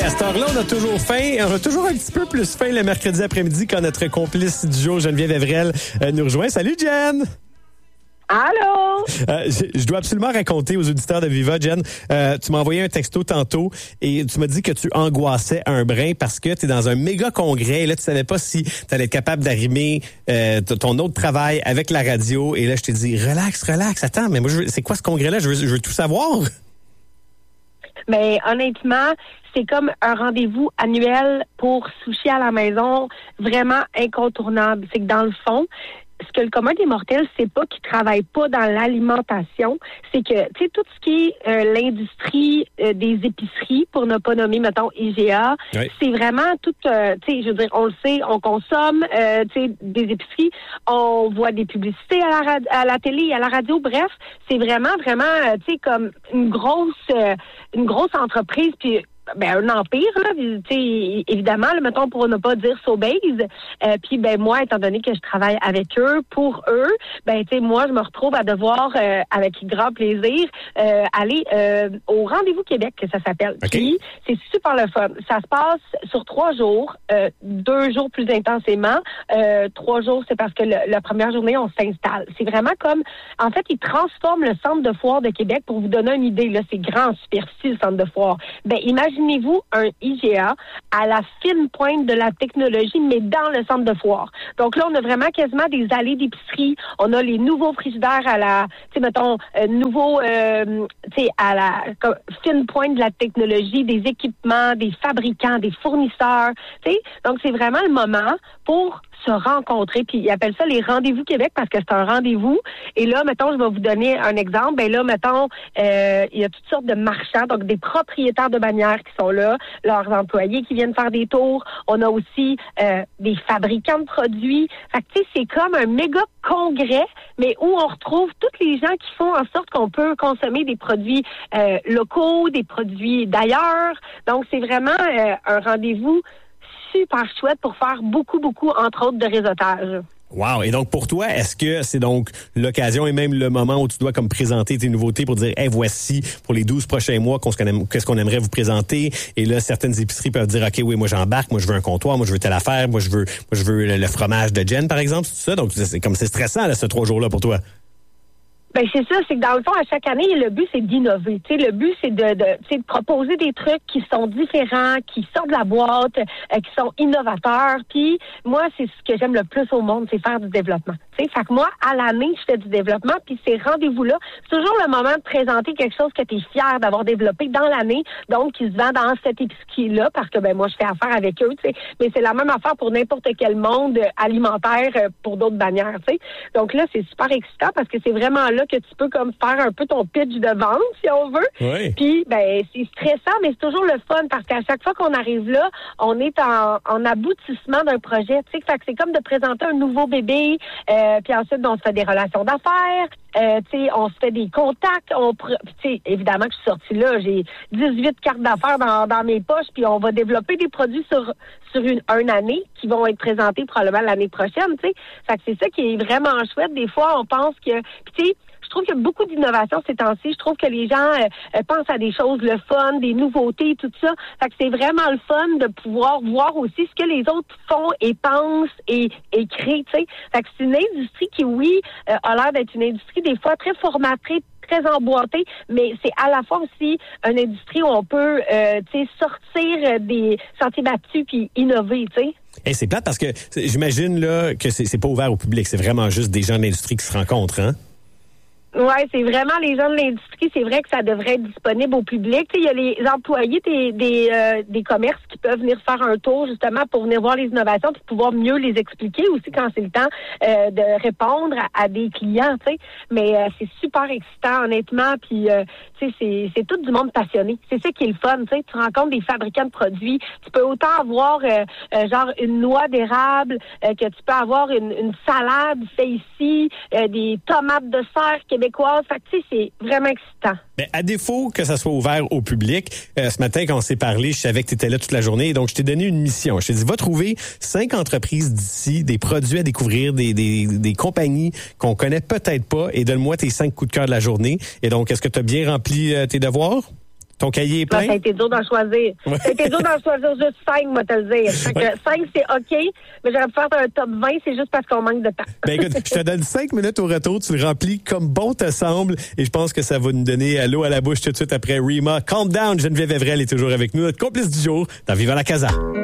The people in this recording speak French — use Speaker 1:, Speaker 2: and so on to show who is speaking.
Speaker 1: à cette heure-là, on a toujours faim. On a toujours un petit peu plus faim le mercredi après-midi quand notre complice du jour, Geneviève Evrel, nous rejoint. Salut, Jen!
Speaker 2: Allô?
Speaker 1: Je dois absolument raconter aux auditeurs de Viva, Jen. Tu m'as envoyé un texto tantôt et tu m'as dit que tu angoissais un brin parce que tu es dans un méga congrès et là, tu savais pas si tu allais être capable d'arrimer ton autre travail avec la radio. Et là, je t'ai dit, relax. Attends, mais moi, c'est quoi ce congrès-là? Je veux tout savoir.
Speaker 2: Mais honnêtement, c'est comme un rendez-vous annuel pour Sushi à la maison, vraiment incontournable. C'est que dans le fond, ce que le commun des mortels sait pas, qui travaille pas dans l'alimentation, c'est que, tu sais, tout ce qui est l'industrie des épiceries, pour ne pas nommer, mettons, IGA, oui. C'est vraiment tout, tu sais, je veux dire, on le sait, on consomme, tu sais, des épiceries, on voit des publicités à la télé, à la radio, bref, c'est vraiment, tu sais, comme une grosse entreprise, puis un empire, là, tu sais, évidemment, là, mettons, pour ne pas dire Sobeys. Puis, moi, étant donné que je travaille avec eux, pour eux, tu sais, moi, je me retrouve à devoir, avec grand plaisir, aller au Rendez-vous Québec, que ça s'appelle. Okay. Puis, c'est super le fun. Ça se passe sur 3 jours, 2 jours plus intensément. 3 jours, c'est parce que la première journée, on s'installe. C'est vraiment comme, en fait, ils transforment le centre de foire de Québec. Pour vous donner une idée, là, c'est grand en superficie, le centre de foire. Imaginez-vous un IGA à la fine pointe de la technologie, mais dans le centre de foire. Donc là, on a vraiment quasiment des allées d'épicerie. On a les nouveaux frigidaires à la, tu sais, mettons, tu sais, à la fine pointe de la technologie, des équipements, des fabricants, des fournisseurs, tu sais. Donc, c'est vraiment le moment pour se rencontrer, puis ils appellent ça les rendez-vous Québec parce que c'est un rendez-vous. Et là, mettons, je vais vous donner un exemple. Ben là, mettons, il y a toutes sortes de marchands, donc des propriétaires de bannières qui sont là, leurs employés qui viennent faire des tours. On a aussi des fabricants de produits. Fait que tu sais, c'est comme un méga congrès, mais où on retrouve tous les gens qui font en sorte qu'on peut consommer des produits locaux, des produits d'ailleurs. Donc, c'est vraiment un rendez-vous super chouette pour faire beaucoup, entre autres, de réseautage.
Speaker 1: Wow! Et donc, pour toi, est-ce que c'est donc l'occasion et même le moment où tu dois comme présenter tes nouveautés pour dire, hey, voici pour les 12 prochains mois qu'est-ce qu'on aimerait vous présenter? Et là, certaines épiceries peuvent dire, OK, oui, moi, j'embarque, moi, je veux un comptoir, moi, je veux telle affaire, moi, je veux le fromage de Jen, par exemple, c'est tout ça. Donc, c'est stressant, là, ce 3 jours-là pour toi.
Speaker 2: Ben c'est ça, c'est que dans le fond, à chaque année, le but, c'est d'innover. Tu sais, le but, c'est de proposer des trucs qui sont différents, qui sortent de la boîte, qui sont innovateurs. Puis moi, c'est ce que j'aime le plus au monde, c'est faire du développement. Tu sais, fait que moi, à l'année, je fais du développement, puis ces rendez-vous-là, c'est toujours le moment de présenter quelque chose que tu es fier d'avoir développé dans l'année, donc qui se vend dans cette épicerie-là, parce que moi, je fais affaire avec eux, tu sais. Mais c'est la même affaire pour n'importe quel monde alimentaire pour d'autres bannières, tu sais. Donc là, c'est super excitant parce que c'est vraiment là que tu peux comme faire un peu ton pitch de vente, si on veut. Oui. Puis, c'est stressant, mais c'est toujours le fun parce qu'à chaque fois qu'on arrive là, on est en aboutissement d'un projet. Tu sais, fait que c'est comme de présenter un nouveau bébé, puis ensuite, on se fait des relations d'affaires, tu sais, on se fait des contacts. Tu sais, évidemment que je suis sortie là, j'ai 18 cartes d'affaires dans mes poches, puis on va développer des produits sur une année qui vont être présentés probablement l'année prochaine, tu sais. Fait que c'est ça qui est vraiment chouette. Des fois, on pense que, tu sais, je trouve qu'il y a beaucoup d'innovation ces temps-ci. Je trouve que les gens pensent à des choses, le fun, des nouveautés, tout ça. Fait que c'est vraiment le fun de pouvoir voir aussi ce que les autres font et pensent et créent, tu sais. Fait que c'est une industrie qui, oui, a l'air d'être une industrie des fois très formatée, très emboîtée, mais c'est à la fois aussi une industrie où on peut, tu sais, sortir des sentiers battus puis innover, tu sais.
Speaker 1: Hey, c'est plate parce que j'imagine là que c'est pas ouvert au public. C'est vraiment juste des gens de l'industrie qui se rencontrent, hein?
Speaker 2: Ouais, c'est vraiment les gens de l'industrie. C'est vrai que ça devrait être disponible au public. Tu sais, il y a les employés des commerces qui peuvent venir faire un tour justement pour venir voir les innovations puis pouvoir mieux les expliquer aussi quand c'est le temps de répondre à des clients. Tu sais, mais c'est super excitant honnêtement. Puis tu sais, c'est tout du monde passionné. C'est ça qui est le fun. Tu sais, tu rencontres des fabricants de produits. Tu peux autant avoir genre une noix d'érable que tu peux avoir une salade faite ici, des tomates de serre québécoises. Fait que, tu sais, c'est vraiment excitant.
Speaker 1: Mais à défaut que ça soit ouvert au public, ce matin, quand on s'est parlé, je savais que tu étais là toute la journée. Donc, je t'ai donné une mission. Je t'ai dit, va trouver 5 entreprises d'ici, des produits à découvrir, des compagnies qu'on connaît peut-être pas et donne-moi tes 5 coups de cœur de la journée. Et donc, est-ce que tu as bien rempli tes devoirs? Ton cahier est plein?
Speaker 2: Ça a été dur d'en choisir. Ouais. Ça a été dur d'en choisir juste 5, moi, te le dire. Fait que 5, c'est OK, mais j'aurais pu faire un top 20, c'est juste parce qu'on manque de temps.
Speaker 1: Ben écoute, je te donne 5 minutes au retour, tu le remplis comme bon te semble, et je pense que ça va nous donner l'eau à la bouche tout de suite après Rima. Calm Down, Geneviève Evrel est toujours avec nous, notre complice du jour dans Viva la Casa.